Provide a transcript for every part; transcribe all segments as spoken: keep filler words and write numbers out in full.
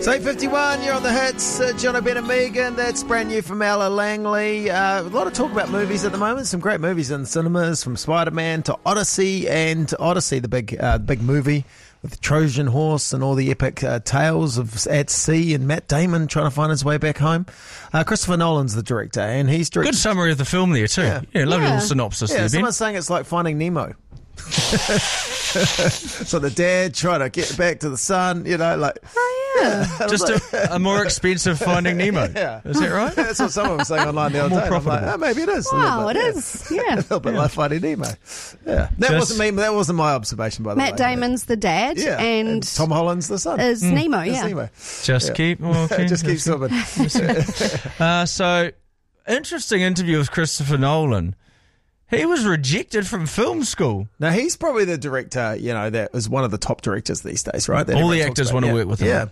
It's eight fifty-one, you're on the hits. Uh, John O'Brien and Megan, that's brand new from Ella Langley. Uh, a lot of talk about movies at the moment. Some great movies in cinemas, from Spider-Man to Odyssey, and Odyssey, the big uh, big movie with the Trojan horse and all the epic uh, tales of at sea, and Matt Damon trying to find his way back home. Uh, Christopher Nolan's the director, and he's directed... Good summary of the film there too. Yeah, yeah lovely yeah. little synopsis yeah, there, Ben. Someone's saying it's like Finding Nemo. So the dad trying to get back to the son, you know, like... Oh, yeah. yeah. Just like, a, a more expensive Finding Nemo. Yeah. Is that right? That's what someone was saying online the other More day. I'm like, oh, maybe it is. Wow, bit, it yeah. is. Yeah. A little bit yeah. like Finding Nemo. Yeah. That Just, wasn't me. That wasn't my observation, by the Matt way. Damon's the dad, yeah. and, and Tom Holland's the son. Is mm. Nemo, yeah. Is Nemo. Just yeah. keep walking. Just keep swimming. uh, so, interesting interview with Christopher Nolan. He was rejected from film school. Now, he's probably the director, you know, that is one of the top directors these days, right? That All the everyone actors talks want about. to yeah. work with him. Yeah.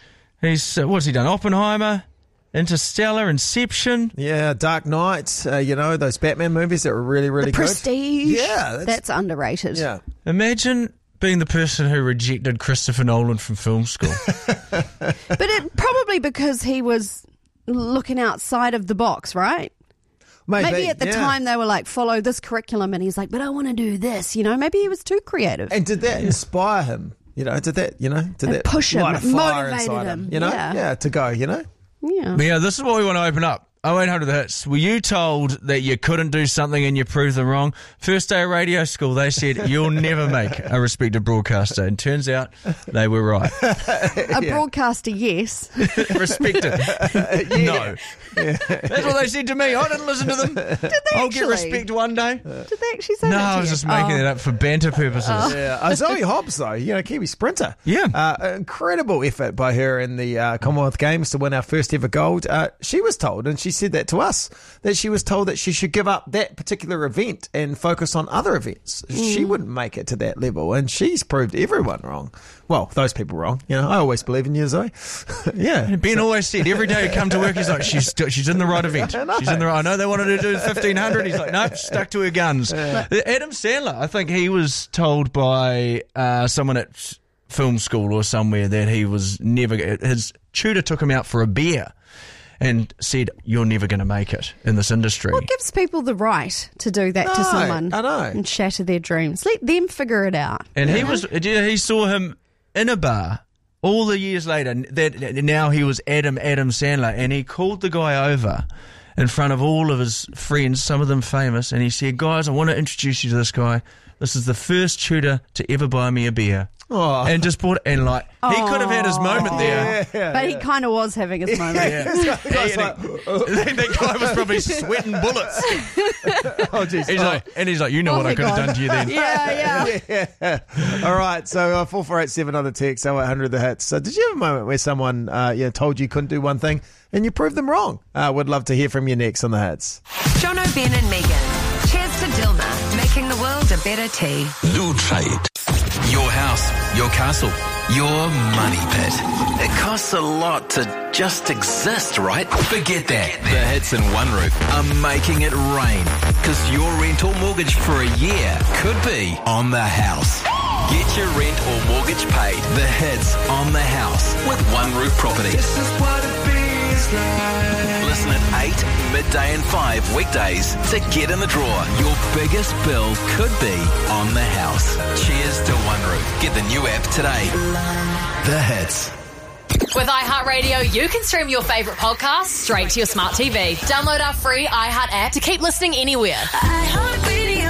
He's, uh, what's he done? Oppenheimer, Interstellar, Inception. Yeah, Dark Knight, uh, you know, those Batman movies that were really, really the good. Prestige. Yeah. That's, that's underrated. Yeah. Imagine being the person who rejected Christopher Nolan from film school. But it probably because he was looking outside of the box, right? Maybe, maybe at the yeah. time they were like, follow this curriculum, and he's like, but I want to do this, you know? Maybe he was too creative. And did that inspire him? You know, did that, you know, did and that push him, light a fire motivated inside him, him, you know? Yeah. yeah, to go, you know? Yeah. Yeah, this is what we want to open up. oh eight hundred The Hits. Were you told that you couldn't do something and you proved them wrong? First day of radio school, they said you'll never make a respected broadcaster. And turns out they were right. A yeah. broadcaster, yes. Respected. yeah. No. Yeah. That's what they said to me. I didn't listen to them. Did they I'll actually? get respect one day. Did they actually say No, that to I was you? just making oh. it up for banter purposes. Oh. Yeah, uh, Zoe Hobbs, though, you know, Kiwi sprinter. Yeah. Uh, incredible effort by her in the uh, Commonwealth Games to win our first ever gold. Uh, she was told, and she said that to us, that she was told that she should give up that particular event and focus on other events. Mm. She wouldn't make it to that level, and she's proved everyone wrong. Well, those people wrong. You know, I always believe in you, Zoe. yeah. Ben so. always said every day he come to work, he's like, she's she's in the right event. She's in the right. I know they wanted to do fifteen hundred. He's like, nope, stuck to her guns. Yeah. Adam Sandler, I think he was told by uh, someone at film school or somewhere that he was never. His tutor took him out for a beer and said, you're never going to make it in this industry. What gives people the right to do that no, to someone? I know. And shatter their dreams. Let them figure it out. And he was. He saw him in a bar all the years later. That now he was Adam Adam Sandler, and he called the guy over in front of all of his friends, some of them famous, and he said, guys, I want to introduce you to this guy. This is the first tutor to ever buy me a beer. Oh. And just bought and like he oh. could have had his moment there, yeah, yeah, but yeah. he kind of was having his moment. Yeah. yeah. He, like, that guy was probably sweating bullets. Oh, geez. He's oh. like, and he's like, you know oh what I could God. have done to you then. Yeah, yeah. yeah. All right, so uh, four four eight seven on the text, oh eight hundred The Hits. So did you have a moment where someone uh, you know, told you couldn't do one thing and you proved them wrong? Uh, would love to hear from you next on The Hits. John O'Brien and Megan. Cheers to Dilma, making the world a better tea. New Trade. Your house, your castle, your money pit. It costs a lot to just exist, right? Forget that. The Hits and One Roof are making it rain. Because your rent or mortgage for a year could be on the house. Get your rent or mortgage paid. The Hits on the house with One Roof Property. This is what it feels like. Listen at eight, midday and five weekdays to get in the draw. Your biggest bill could be on the house. Cheers to One Roof. Get the new app today. The Hits. With iHeartRadio, you can stream your favourite podcasts straight to your smart T V. Download our free iHeart app to keep listening anywhere. iHeartRadio.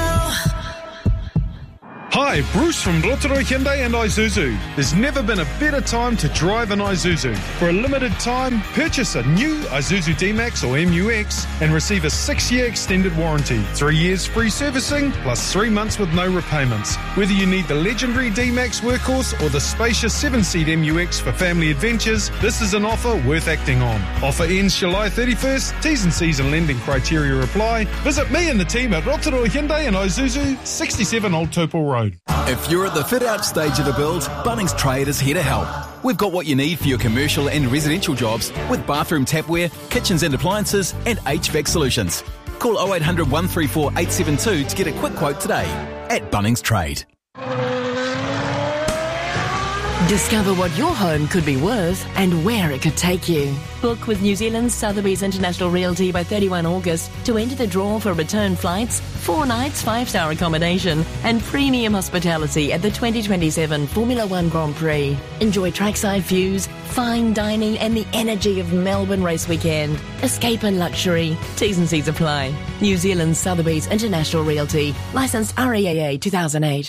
Hi, Bruce from Rotorua Hyundai and Isuzu. There's never been a better time to drive an Isuzu. For a limited time, purchase a new Isuzu D-Max or M U X and receive a six-year extended warranty, three years free servicing, plus three months with no repayments. Whether you need the legendary D-Max workhorse or the spacious seven-seat M U X for family adventures, this is an offer worth acting on. Offer ends July thirty-first. T's and C's and lending criteria apply. Visit me and the team at Rotorua Hyundai and Isuzu, sixty-seven Old Tupel Road. If you're at the fit-out stage of a build, Bunnings Trade is here to help. We've got what you need for your commercial and residential jobs with bathroom tapware, kitchens and appliances, and H V A C solutions. Call oh eight hundred, one three four, eight seven two to get a quick quote today at Bunnings Trade. Discover what your home could be worth and where it could take you. Book with New Zealand's Sotheby's International Realty by thirty-first of August to enter the draw for return flights, four nights, five-star accommodation and premium hospitality at the twenty twenty-seven Formula One Grand Prix. Enjoy trackside views, fine dining and the energy of Melbourne Race Weekend. Escape in luxury. T's and C's apply. New Zealand's Sotheby's International Realty. Licensed R E A A two thousand eight.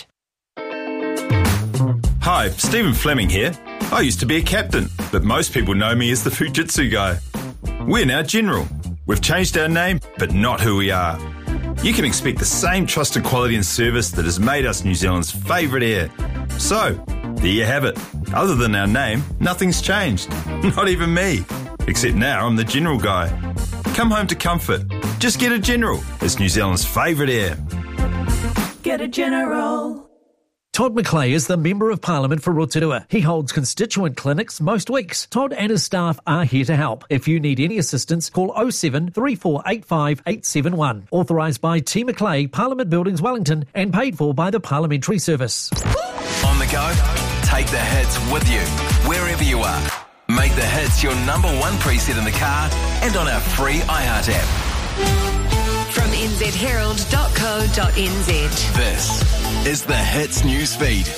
Hi, Stephen Fleming here. I used to be a captain, but most people know me as the Fujitsu guy. We're now General. We've changed our name, but not who we are. You can expect the same trusted quality and service that has made us New Zealand's favourite air. So, there you have it. Other than our name, nothing's changed. Not even me. Except now I'm the General guy. Come home to comfort. Just get a General. It's New Zealand's favourite air. Get a General. Todd McClay is the Member of Parliament for Rotorua. He holds constituent clinics most weeks. Todd and his staff are here to help. If you need any assistance, call oh seven, three four eight five, eight seven one. Authorised by T McClay, Parliament Buildings, Wellington, and paid for by the Parliamentary Service. On the go? Take the hits with you, wherever you are. Make the hits your number one preset in the car and on our free iHeart app. From n z herald dot co dot n z. This is the Hits News Feed.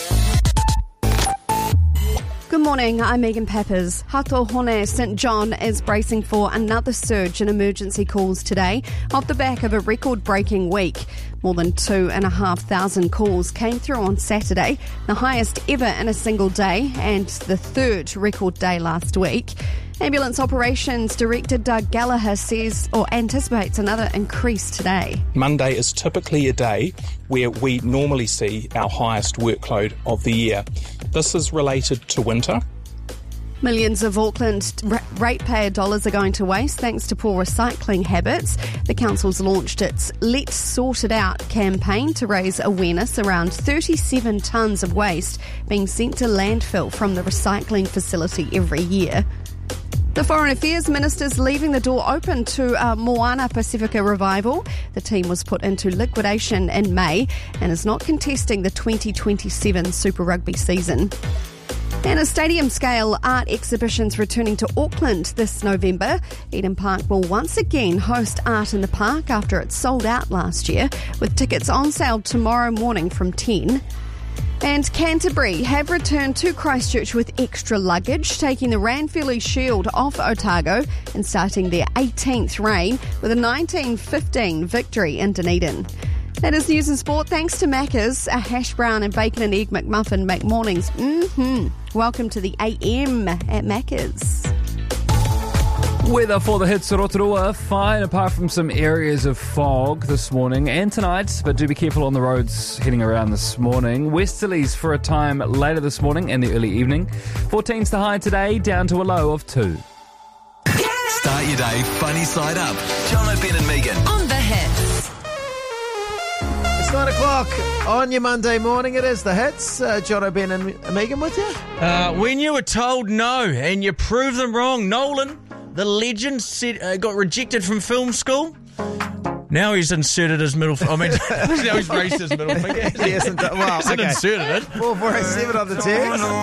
Good morning, I'm Megan Peppers. Hatohone Saint John is bracing for another surge in emergency calls today off the back of a record-breaking week. More than two and a half thousand calls came through on Saturday, the highest ever in a single day and the third record day last week. Ambulance Operations Director Doug Gallagher says or anticipates another increase today. Monday is typically a day where we normally see our highest workload of the year. This is related to winter. Millions of Auckland ratepayer dollars are going to waste thanks to poor recycling habits. The council's launched its Let's Sort It Out campaign to raise awareness around thirty-seven tonnes of waste being sent to landfill from the recycling facility every year. The Foreign Affairs Minister's leaving the door open to a Moana Pacifica revival. The team was put into liquidation in May and is not contesting the twenty twenty-seven Super Rugby season. And a stadium-scale art exhibition's returning to Auckland this November. Eden Park will once again host Art in the Park after it sold out last year, with tickets on sale tomorrow morning from ten. And Canterbury have returned to Christchurch with extra luggage, taking the Ranfurly Shield off Otago and starting their eighteenth reign with a nineteen fifteen victory in Dunedin. That is news and sport. Thanks to Macca's, a hash brown and bacon and egg McMuffin make mornings. Mm-hmm. Welcome to the A M at Macca's. Weather for the Hits Rotorua, fine apart from some areas of fog this morning and tonight, but do be careful on the roads heading around this morning. Westerlies for a time later this morning and the early evening. fourteen's the high today, down to a low of two. Start your day funny side up. John O'Ben and Megan. On the Hits. It's nine o'clock on your Monday morning. It is the Hits. Uh, John O'Ben and Megan with you. Uh, when you were told no and you proved them wrong, Nolan, the legend, said, uh, got rejected from film school. Now he's inserted his middle finger. I mean, now he's raised his middle finger. He hasn't done well. He hasn't Okay. inserted it. four four eight seven on the text.